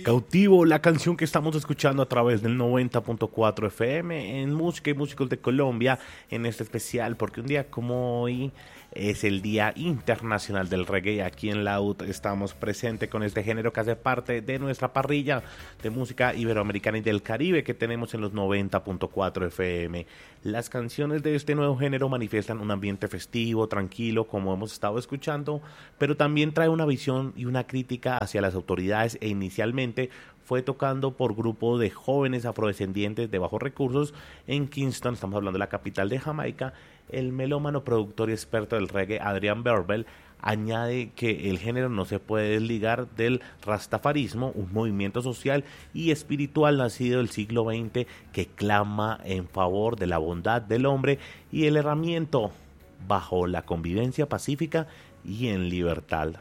Cautivo, la canción que estamos escuchando a través del 90.4 FM en Música y Músicos de Colombia, en este especial, porque un día como hoy es el Día Internacional del Reggae. Aquí en la UT estamos presentes con este género que hace parte de nuestra parrilla de música iberoamericana y del Caribe que tenemos en los 90.4 FM. Las canciones de este nuevo género manifiestan un ambiente festivo, tranquilo, como hemos estado escuchando, pero también trae una visión y una crítica hacia las autoridades e inicialmente fue tocando por grupo de jóvenes afrodescendientes de bajos recursos en Kingston, estamos hablando de la capital de Jamaica. El melómano, productor y experto del reggae Adrian Berbel añade que el género no se puede desligar del rastafarismo, un movimiento social y espiritual nacido del siglo XX que clama en favor de la bondad del hombre y el herramiento bajo la convivencia pacífica y en libertad.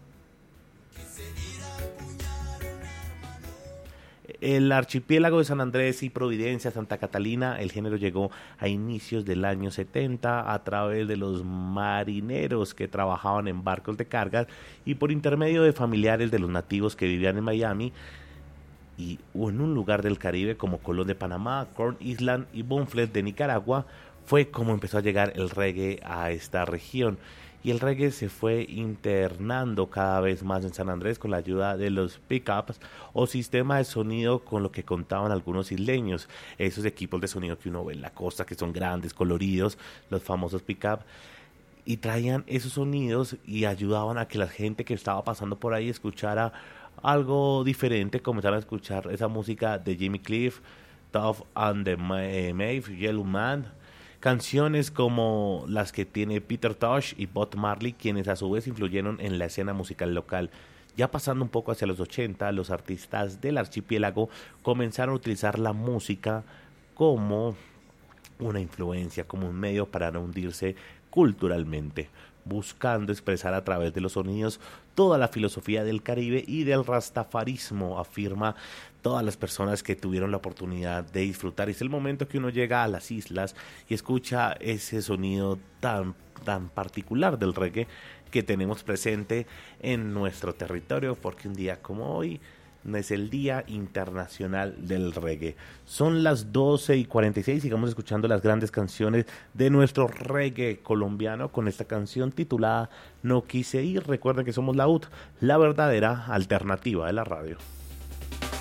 El archipiélago de San Andrés y Providencia, Santa Catalina, el género llegó a inicios del año 70 a través de los marineros que trabajaban en barcos de carga y por intermedio de familiares de los nativos que vivían en Miami y en un lugar del Caribe como Colón de Panamá, Corn Island y Bonflet de Nicaragua, fue como empezó a llegar el reggae a esta región. Y el reggae se fue internando cada vez más en San Andrés con la ayuda de los pickups o sistema de sonido con lo que contaban algunos isleños. Esos equipos de sonido que uno ve en la costa, que son grandes, coloridos, los famosos pickups. Y traían esos sonidos y ayudaban a que la gente que estaba pasando por ahí escuchara algo diferente, comenzaran a escuchar esa música de Jimmy Cliff, Tough and the Maeve, Yellow Man. Canciones como las que tiene Peter Tosh y Bob Marley, quienes a su vez influyeron en la escena musical local. Ya pasando un poco hacia los 80, los artistas del archipiélago comenzaron a utilizar la música como una influencia, como un medio para no hundirse culturalmente, buscando expresar a través de los sonidos toda la filosofía del Caribe y del rastafarismo, afirma todas las personas que tuvieron la oportunidad de disfrutar. Es el momento que uno llega a las islas y escucha ese sonido tan particular del reggae que tenemos presente en nuestro territorio, porque un día como hoy es el Día Internacional del Reggae. Son las 12:46, sigamos escuchando las grandes canciones de nuestro reggae colombiano con esta canción titulada No Quise Ir. Recuerden que somos la UT, la verdadera alternativa de la radio.